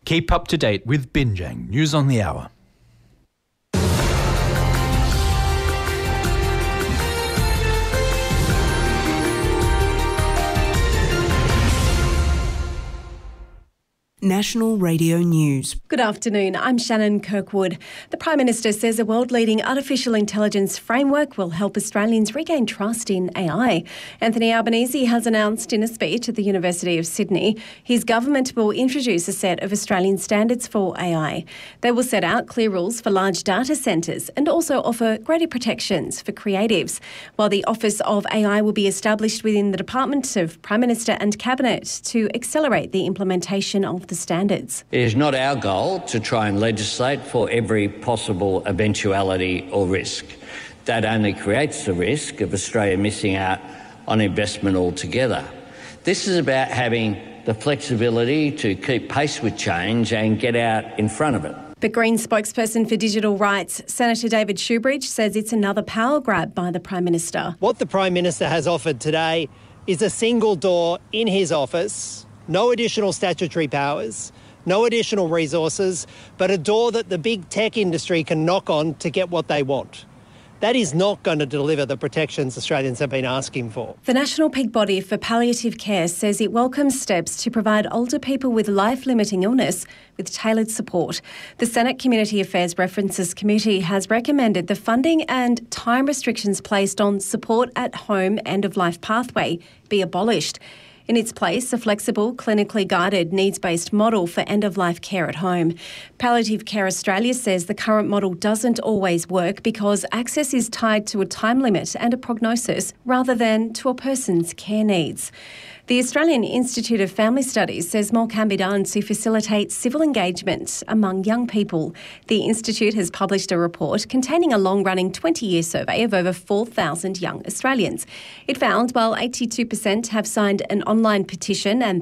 Keep up to date with Binjang News on the Hour. National Radio News. Good afternoon, I'm Shannon Kirkwood. The Prime Minister says a world-leading artificial intelligence framework will help Australians regain trust in AI. Anthony Albanese has announced in a speech at the University of Sydney his government will introduce a set of Australian standards for AI. They will set out clear rules for large data centres and also offer greater protections for creatives, while the Office of AI will be established within the Department of Prime Minister and Cabinet to accelerate the implementation of the standards. It is not our goal to try and legislate for every possible eventuality or risk. That only creates the risk of Australia missing out on investment altogether. This is about having the flexibility to keep pace with change and get out in front of it. But Greens spokesperson for digital rights, Senator David Shoebridge, says it's another power grab by the Prime Minister. What the Prime Minister has offered today is a single door in his office. No additional statutory powers, no additional resources, but a door that the big tech industry can knock on to get what they want. That is not going to deliver the protections Australians have been asking for. The National Peak Body for Palliative Care says it welcomes steps to provide older people with life-limiting illness with tailored support. The Senate Community Affairs References Committee has recommended the funding and time restrictions placed on support at home end-of-life pathway be abolished. In its place, a flexible, clinically guided, needs-based model for end-of-life care at home. Palliative Care Australia says the current model doesn't always work because access is tied to a time limit and a prognosis rather than to a person's care needs. The Australian Institute of Family Studies says more can be done to facilitate civil engagement among young people. The Institute has published a report containing a long-running 20-year survey of over 4,000 young Australians. It found while 82% have signed an online petition and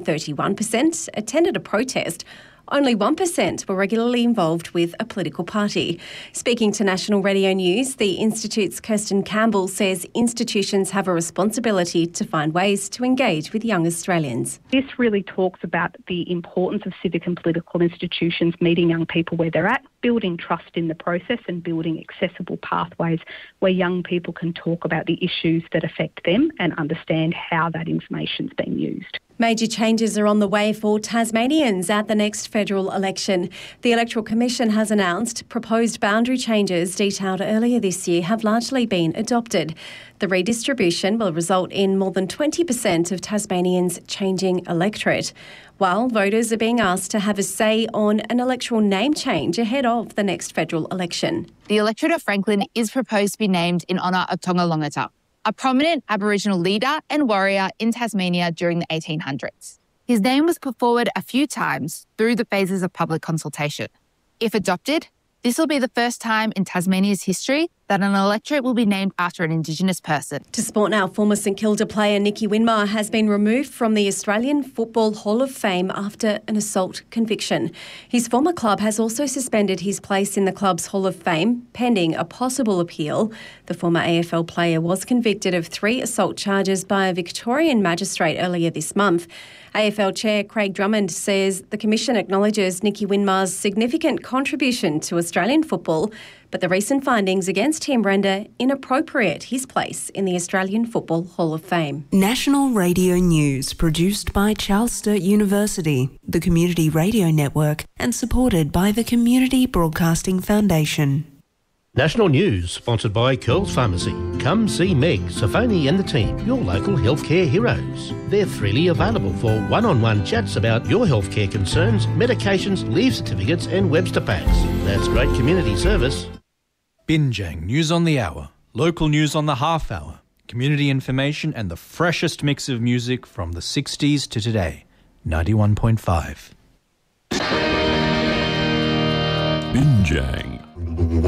31% attended a protest, only 1% were regularly involved with a political party. Speaking to National Radio News, the Institute's Kirsten Campbell says institutions have a responsibility to find ways to engage with young Australians. This really talks about the importance of civic and political institutions meeting young people where they're at, building trust in the process and building accessible pathways where young people can talk about the issues that affect them and understand how that information's being used. Major changes are on the way for Tasmanians at the next federal election. The Electoral Commission has announced proposed boundary changes detailed earlier this year have largely been adopted. The redistribution will result in more than 20% of Tasmanians changing electorate, while voters are being asked to have a say on an electoral name change ahead of the next federal election. The electorate of Franklin is proposed to be named in honour of Tonga Longata, a prominent Aboriginal leader and warrior in Tasmania during the 1800s. His name was put forward a few times through the phases of public consultation. If adopted, this will be the first time in Tasmania's history that an electorate will be named after an Indigenous person. To sport now, former St Kilda player Nicky Winmar has been removed from the Australian Football Hall of Fame after an assault conviction. His former club has also suspended his place in the club's Hall of Fame, pending a possible appeal. The former AFL player was convicted of 3 assault charges by a Victorian magistrate earlier this month. AFL Chair Craig Drummond says the Commission acknowledges Nicky Winmar's significant contribution to Australian football, but the recent findings against him render inappropriate his place in the Australian Football Hall of Fame. National Radio News, produced by Charles Sturt University, the Community Radio Network, and supported by the Community Broadcasting Foundation. National News, sponsored by Curls Pharmacy. Come see Meg, Safoni and the team, your local healthcare heroes. They're freely available for one-on-one chats about your healthcare concerns, medications, leave certificates and Webster packs. That's great community service. Binjang News on the Hour, local news on the half hour, community information and the freshest mix of music from the 60s to today. 91.5. Binjang.